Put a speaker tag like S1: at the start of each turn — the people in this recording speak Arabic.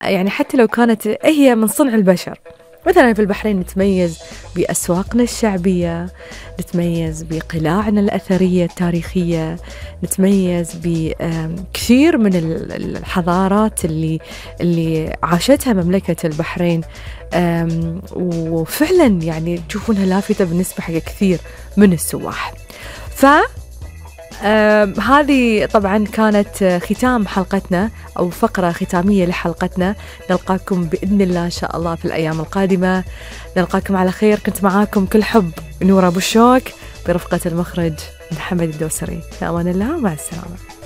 S1: يعني حتى لو كانت هي من صنع البشر. مثلا في البحرين نتميز بأسواقنا الشعبية، نتميز بقلاعنا الأثرية التاريخية، نتميز بكثير من الحضارات اللي عاشتها مملكة البحرين. وفعلا يعني تشوفونها لافتة بالنسبة حق كثير من السواح. هذه طبعا كانت ختام حلقتنا أو فقرة ختامية لحلقتنا. نلقاكم بإذن الله إن شاء الله في الأيام القادمة. نلقاكم على خير. كنت معاكم كل حب نورة أبو الشوك برفقة المخرج محمد الدوسري. في أمان الله، مع السلامة.